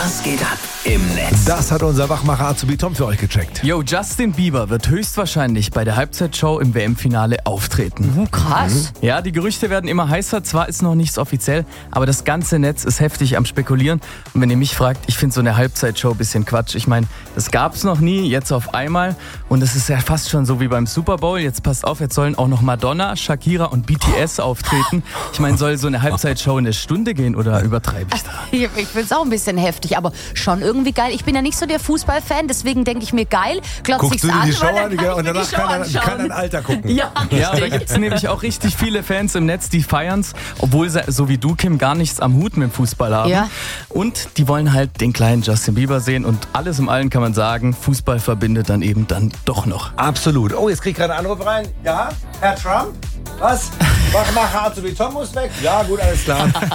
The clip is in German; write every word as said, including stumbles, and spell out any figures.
Was geht ab im Netz? Das hat unser Wachmacher Azubi Tom für euch gecheckt. Yo, Justin Bieber wird höchstwahrscheinlich bei der Halbzeitshow im W M-Finale auftreten. Oh, krass. Ja, die Gerüchte werden immer heißer, zwar ist noch nichts offiziell, aber das ganze Netz ist heftig am Spekulieren. Und wenn ihr mich fragt, ich finde so eine Halbzeitshow ein bisschen Quatsch. Ich meine, das gab's noch nie, jetzt auf einmal. Und es ist ja fast schon so wie beim Super Bowl. Jetzt passt auf, jetzt sollen auch noch Madonna, Shakira und B T S auftreten. Ich meine, soll so eine Halbzeitshow eine Stunde gehen oder übertreibe ich da? Ich, ich finde es auch ein bisschen heftig, aber schon irgendwie geil. Ich bin ja nicht so der Fußballfan, deswegen denke ich mir geil. Glotz Guckst ich's du dir an, die Show weil dann an kann ich und mir danach die Show kann, anschauen. kann ein Alter gucken. Ja, Ja, da gibt es nämlich auch richtig viele Fans im Netz, die feiern's, obwohl sie, so wie du, Kim, gar nichts am Hut mit dem Fußball haben. Ja. Und die wollen halt den kleinen Justin Bieber sehen und alles im Allen kann man sagen, Fußball verbindet dann eben dann doch noch. Absolut. Oh, jetzt krieg ich gerade einen Anruf rein. Ja, Herr Trump? Was? Wachmacher Azubi Tom muss weg? Ja, gut, alles klar.